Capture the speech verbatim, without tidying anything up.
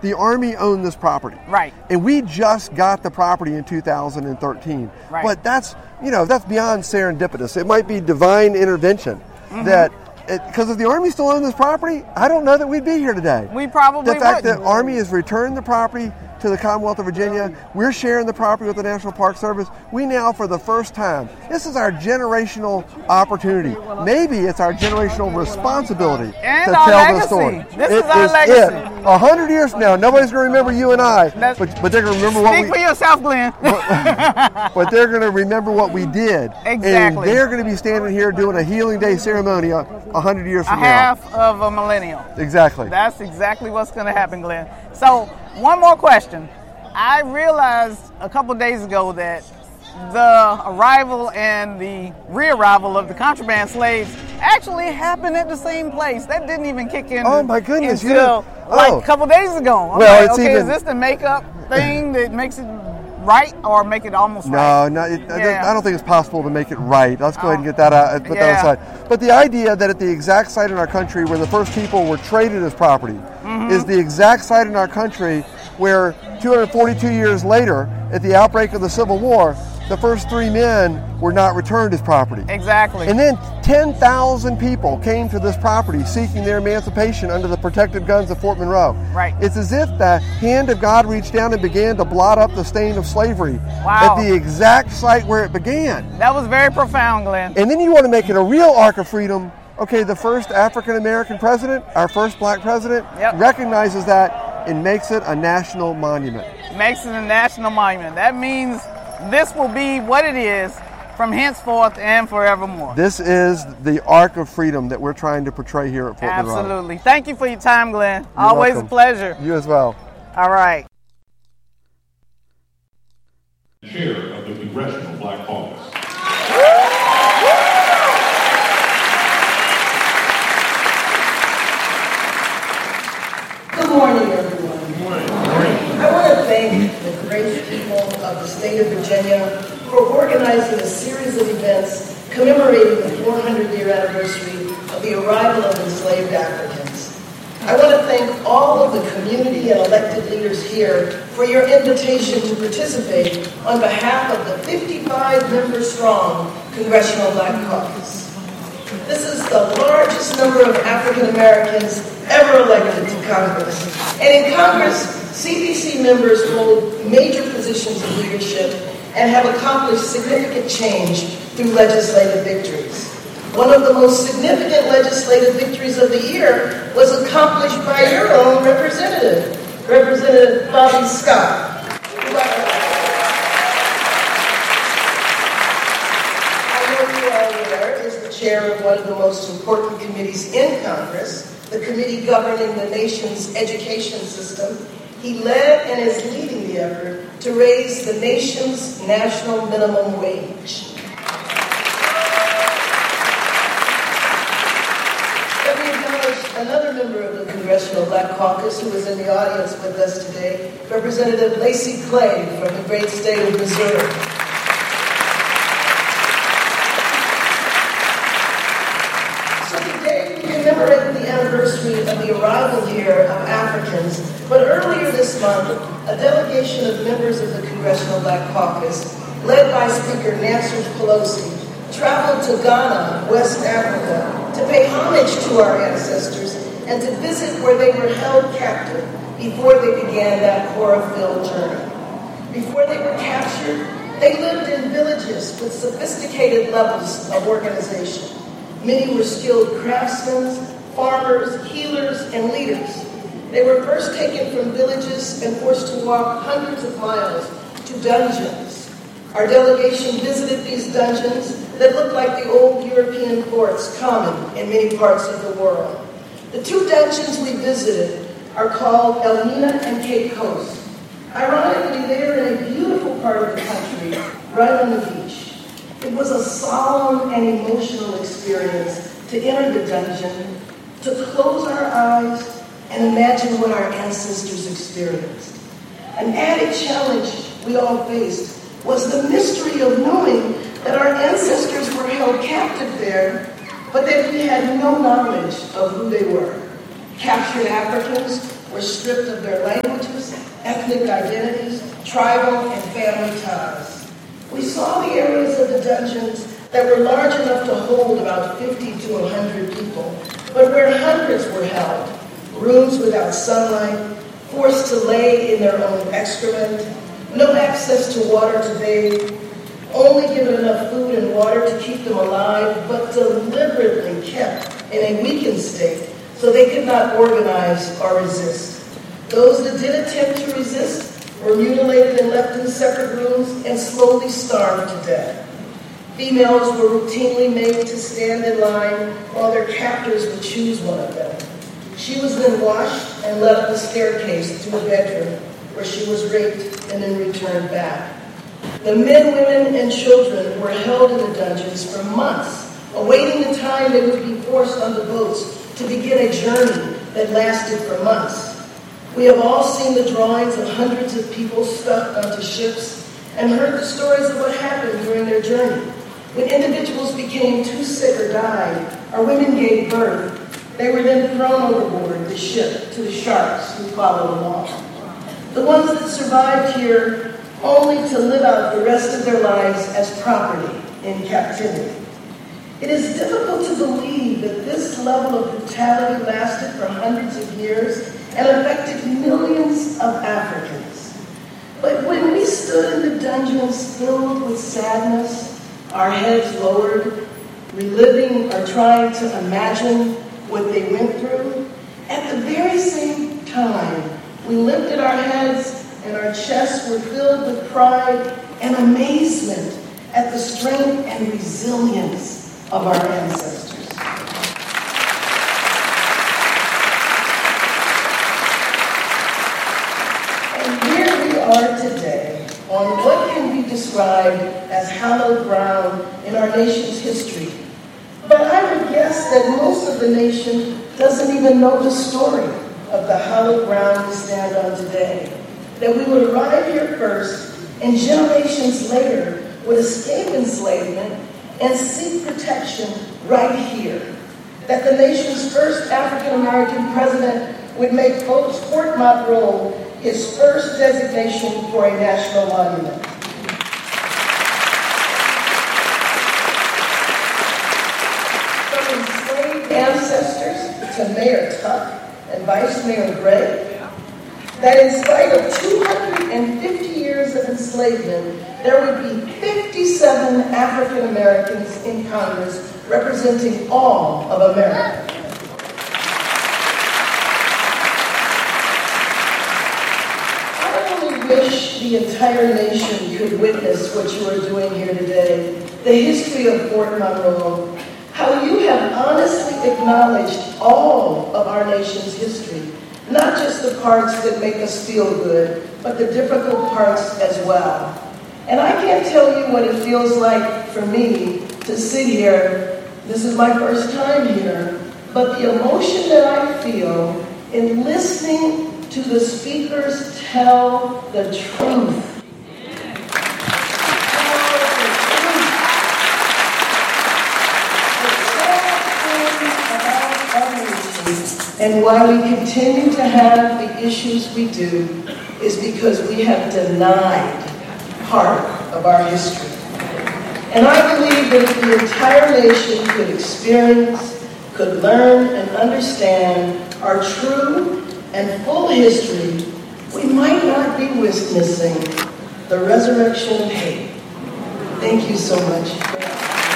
the Army owned this property. Right. And we just got the property in two thousand thirteen. Right. But that's, you know, that's beyond serendipitous. It might be divine intervention mm-hmm. that, because if the Army still owned this property, I don't know that we'd be here today. We probably The fact wouldn't. that Army has returned the property to the Commonwealth of Virginia, we're sharing the property with the National Park Service. We now, for the first time, this is our generational opportunity. Maybe it's our generational responsibility and to our tell legacy. the story. This it is our is legacy. It. A hundred years from now, nobody's going to remember you and I, That's, but, but they're going to remember what speak we... for yourself, Glenn. but, but they're going to remember what we did. Exactly. And they're going to be standing here doing a Healing Day ceremony a, a hundred years from a now. half of a millennial. Exactly. That's exactly what's going to happen, Glenn. So, one more question. I realized a couple days ago that the arrival and the re-arrival of the contraband slaves actually happened at the same place. That didn't even kick in. Oh my goodness! Until oh. like a couple days ago. I'm well, like, it's okay, even, is this the makeup thing that makes it right or make it almost no, right? No, it, yeah. I don't think it's possible to make it right. Let's go oh. ahead and get that out, put yeah. that aside. But the idea that at the exact site in our country where the first people were traded as property mm-hmm. is the exact site in our country where two hundred forty-two years later, at the outbreak of the Civil War, the first three men were not returned as property. Exactly. And then ten thousand people came to this property seeking their emancipation under the protected guns of Fort Monroe. Right. It's as if the hand of God reached down and began to blot up the stain of slavery wow. at the exact site where it began. That was very profound, Glenn. And then you want to make it a real arc of freedom. Okay, the first African-American president, our first black president, yep. recognizes that and makes it a national monument. Makes it a national monument. That means this will be what it is from henceforth and forevermore. This is the arc of freedom that we're trying to portray here at Fort Monroe. Absolutely. Thank you for your time, Glenn. You're Always welcome. a pleasure. You as well. All right. Chair of the Congressional Black Caucus. Good morning, everyone. Good morning. I want to thank the great people of the state of Virginia for organizing a series of events commemorating the four hundred year anniversary of the arrival of enslaved Africans. I want to thank all of the community and elected leaders here for your invitation to participate on behalf of the fifty-five member strong Congressional Black Caucus. This is the largest number of African Americans ever elected to Congress. And in Congress, C B C members hold major positions of leadership and have accomplished significant change through legislative victories. One of the most significant legislative victories of the year was accomplished by your own representative, Representative Bobby Scott. Chair of one of the most important committees in Congress, the committee governing the nation's education system. He led and is leading the effort to raise the nation's national minimum wage. Let me acknowledge another member of the Congressional Black Caucus who is in the audience with us today, Representative Lacy Clay from the great state of Missouri. Commemorate the anniversary of the arrival here of Africans, but earlier this month, a delegation of members of the Congressional Black Caucus, led by Speaker Nancy Pelosi, traveled to Ghana, West Africa, to pay homage to our ancestors and to visit where they were held captive before they began that horror-filled journey. Before they were captured, they lived in villages with sophisticated levels of organization. Many were skilled craftsmen, farmers, healers, and leaders. They were first taken from villages and forced to walk hundreds of miles to dungeons. Our delegation visited these dungeons that looked like the old European forts common in many parts of the world. The two dungeons we visited are called Elmina and Cape Coast. Ironically, they are in a beautiful part of the country, right on the beach. It was a solemn and emotional experience to enter the dungeon, to close our eyes and imagine what our ancestors experienced. An added challenge we all faced was the mystery of knowing that our ancestors were held captive there, but that we had no knowledge of who they were. Captured Africans were stripped of their language ethnic identities, tribal and family ties. We saw the areas of the dungeons that were large enough to hold about fifty to one hundred people, but where hundreds were held, rooms without sunlight, forced to lay in their own excrement, no access to water to bathe, only given enough food and water to keep them alive, but deliberately kept in a weakened state so they could not organize or resist. Those that did attempt to resist were mutilated and left in separate rooms and slowly starved to death. Females were routinely made to stand in line while their captors would choose one of them. She was then washed and led up the staircase to a bedroom where she was raped and then returned back. The men, women, and children were held in the dungeons for months, awaiting the time they would be forced on the boats to begin a journey that lasted for months. We have all seen the drawings of hundreds of people stuck onto ships and heard the stories of what happened during their journey. When individuals became too sick or died, or women gave birth, they were then thrown overboard the ship to the sharks who followed along. The ones that survived here only to live out the rest of their lives as property in captivity. It is difficult to believe that this level of brutality lasted for hundreds of years and affected millions of Africans. But when we stood in the dungeons filled with sadness, our heads lowered, reliving or trying to imagine what they went through, at the very same time, we lifted our heads and our chests were filled with pride and amazement at the strength and resilience of our ancestors. And here we are today on what can be described as hallowed ground in our nation's history. But I would guess that most of the nation doesn't even know the story of the hallowed ground we stand on today. That we would arrive here first, and generations later would escape enslavement and seek protection right here. That the nation's first African-American president would make Fort Monroe his first designation for a national monument. From enslaved ancestors to Mayor Tuck and Vice Mayor Gray, that in spite of two hundred fifty years of enslavement, there would be fifty-seven African Americans in Congress representing all of America. I only wish the entire nation could witness what you are doing here today, the history of Fort Monroe, how you have honestly acknowledged all of our nation's history. Not just the parts that make us feel good, but the difficult parts as well. And I can't tell you what it feels like for me to sit here. This is my first time here, but the emotion that I feel in listening to the speakers tell the truth. And why we continue to have the issues we do is because we have denied part of our history. And I believe that if the entire nation could experience, could learn and understand our true and full history, we might not be witnessing the resurrection of hate. Thank you so much.